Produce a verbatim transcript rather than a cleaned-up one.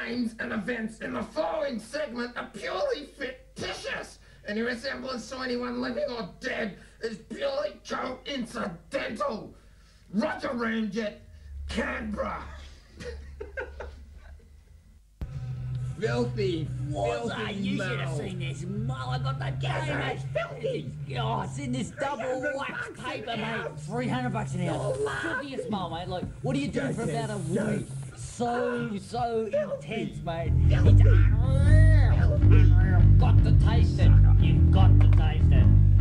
names and events in the following segment are purely fictitious. Any resemblance to anyone living or dead is purely coincidental. Roger Ramjet, Canberra. Filthy, What's filthy that? You should have metal. seen this. Mo, I got the game, mate. Filthy. Oh, it's in this double wax paper, mate. three hundred bucks an hour. Filthiest smile, mate. Look, what do you do for about a week? So, so intense, mate. It's unreal. Unreal. Got to taste it. You've got to taste it.